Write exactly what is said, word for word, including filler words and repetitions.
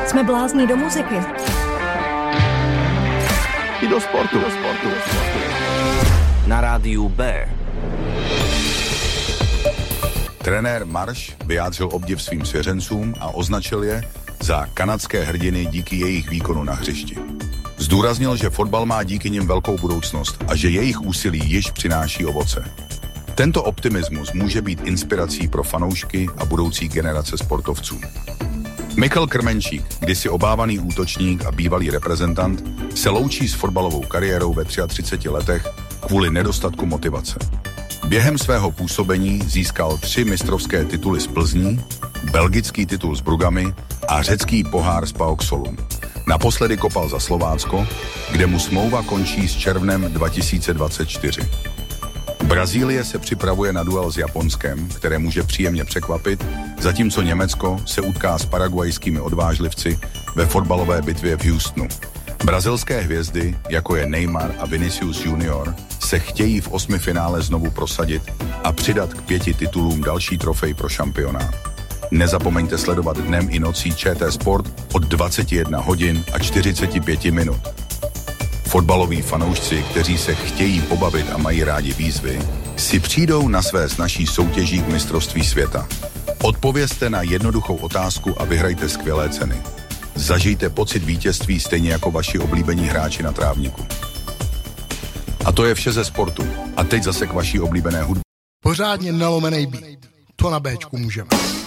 Jsme blázni do muziky. I do sportu. Do sportu. Na rádiu B. Trenér Marš vyjádřil obdiv svým svěřencům a označil je za kanadské hrdiny díky jejich výkonu na hřišti. Zdůraznil, že fotbal má díky nim velkou budoucnost a že jejich úsilí již přináší ovoce. Tento optimismus může být inspirací pro fanoušky a budoucí generace sportovců. Michal Krmenčík, kdysi obávaný útočník a bývalý reprezentant, se loučí s fotbalovou kariérou ve třiceti třech letech kvůli nedostatku motivace. Během svého působení získal tři mistrovské tituly z Plzní, belgický titul s Brugami a řecký pohár z PAOK Solun. Naposledy kopal za Slovácko, kde mu smlouva končí s červnem dva tisíce dvacet čtyři. Brazílie se připravuje na duel s Japonskem, které může příjemně překvapit, zatímco Německo se utká s paraguajskými odvážlivci ve fotbalové bitvě v Houstonu. Brazilské hvězdy, jako je Neymar a Vinicius junior, se chtějí v osmifinále znovu prosadit a přidat k pěti titulům další trofej pro šampionát. Nezapomeňte sledovat dnem i nocí ČT Sport od dvacet jedna hodin a čtyřicet pět minut. Fotbaloví fanoušci, kteří se chtějí pobavit a mají rádi výzvy, si přijdou na své snažší soutěží k mistrovství světa. Odpovězte na jednoduchou otázku a vyhrajte skvělé ceny. Zažijte pocit vítězství stejně jako vaši oblíbení hráči na trávníku. A to je vše ze sportu. A teď zase k vaší oblíbené hudbě. Pořádně nalomenej beat. To na Béčku můžeme.